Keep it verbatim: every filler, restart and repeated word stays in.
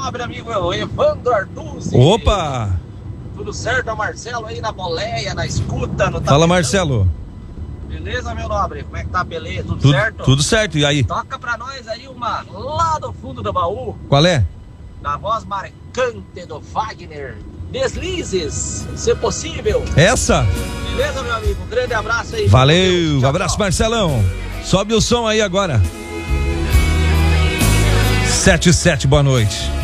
nobre amigo Evandro Artuzzi. Opa! Tudo certo, Marcelo aí na boleia, na escuta, no Fala, Marcelo. Beleza, meu nobre? Como é que tá a beleza? Tudo, tudo certo? Tudo certo, e aí? Toca pra nós aí uma lá do fundo do baú. Qual é? Da voz marcante do Wagner. Deslizes, se possível. Essa? Beleza, meu amigo? Um grande abraço aí. Valeu, tchau, abraço, tchau. Marcelão. Sobe o som aí agora. sete e sete, boa noite.